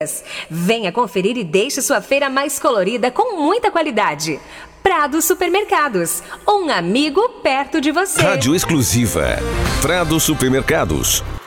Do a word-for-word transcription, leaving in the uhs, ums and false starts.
Venha conferir e deixe sua feira mais colorida com muita qualidade. Prado Supermercados, um amigo perto de você. Rádio exclusiva Prado Supermercados.